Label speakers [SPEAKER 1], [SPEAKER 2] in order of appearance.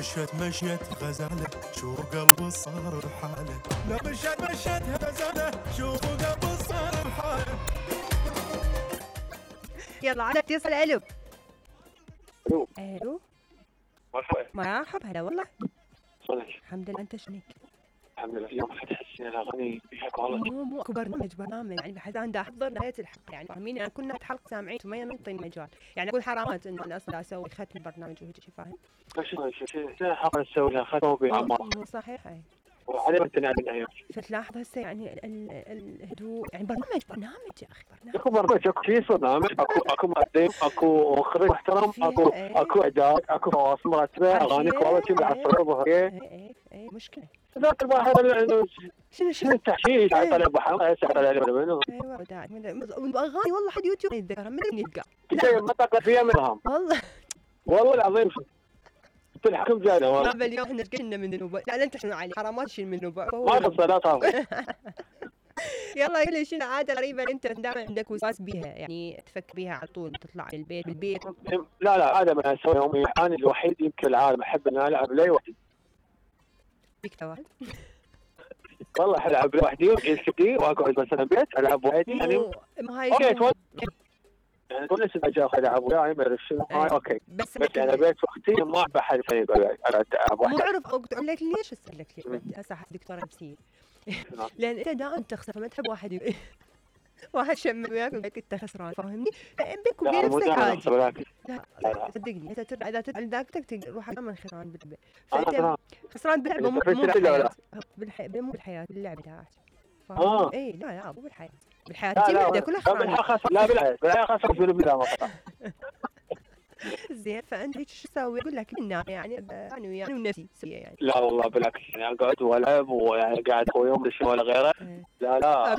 [SPEAKER 1] مشيت غزالة شو قلب صار بحاله. لا مشيت غزالة شو قلب صار بحاله.
[SPEAKER 2] يلا على اتصل. الو
[SPEAKER 3] الو
[SPEAKER 2] الو
[SPEAKER 3] مرحبا.
[SPEAKER 2] مرحبا. هلا والله
[SPEAKER 3] صلح
[SPEAKER 2] الحمد لله. انت شنك؟
[SPEAKER 3] الحمد لله. اليوم فتح السنة الأغاني فيها كواليتي.
[SPEAKER 2] مو اكو برنامج يعني بحيث انا احضر نهايه الحلقه يعني فاهمين يعني كنا حلقه سامعين وما ينطي المجال يعني اقول حرامات انه انا اصلا اسوي ختم البرنامج وهيك شي فاهم.
[SPEAKER 3] شو حاقا نسوي لها ختم بعمار
[SPEAKER 2] مو صحيح هاي
[SPEAKER 3] وعلى ما تنعي من أيام.
[SPEAKER 2] فتلاحظ هسه يعني الهدوء يعني برنامج يا اخي برنامج.
[SPEAKER 3] اكو برنامج، اكو شيء برنامج، اكو مقدم، اكو مخرج محترم، اكو اعداد، اكو فواصل مرتبه، اغاني كواليتي بالعصريه ظهريه.
[SPEAKER 2] اي مشكله.
[SPEAKER 3] ذاك الواحد
[SPEAKER 2] شنو
[SPEAKER 3] التحشيش على طلب محمد على منه.
[SPEAKER 2] ايوه واغاني والله حد يوتيوب يتذكرها من يلقى
[SPEAKER 3] شيء ما تقدر فيها منهم والله العظيم. الحكم جانا والله.
[SPEAKER 2] ما اليوم احنا كنا من ذنوب. لا انت شنو علي حرامات شيل من ذنوب
[SPEAKER 3] ما قصة لا تهرب.
[SPEAKER 2] يلا قول لي شنو عاده غريبه انت دائما عندك وسواس بيها يعني تفكر بيها على طول تطلع بالبيت.
[SPEAKER 3] لا هذا ما اسوي يومي. انا الوحيد يمكن العالم احب اني العب لي وحدي.
[SPEAKER 2] فيك واحد
[SPEAKER 3] والله العب لوحدي وجلستي واقعد مثلا بيت العب وحدي يعني.
[SPEAKER 2] ما هاي
[SPEAKER 3] اوكي يعني كل اسم اجي اخذ العب وياي ما ادري شنو هاي اوكي بس انا بيت اختي ما احب احد العب وحدي.
[SPEAKER 2] مو اعرف اقول لك ليش اسالك ليش هسه دكتوره نفسيه لان انت دائما تخسر فما تحب واحد شم وياك انت خسران فاهمني بيك وبين نفسك عادي. لا صدقني انت ترجع اذا ترجع ذاك روحك من خسران باللعبه. فانت خسران باللعبه مو بالحياه مو بالحياه باللعبه تاعك. اي لا مو بالحياه بالحياه كلها خسران.
[SPEAKER 3] لا بالحياه خسر في البلاد.
[SPEAKER 2] زين فانت هيك شو تسوي؟ اقول لك النار يعني انا وياي ونفسي سويه يعني.
[SPEAKER 3] لا والله بالعكس يعني اقعد والعب ويعني قاعد هو يوم ولا غيره. لا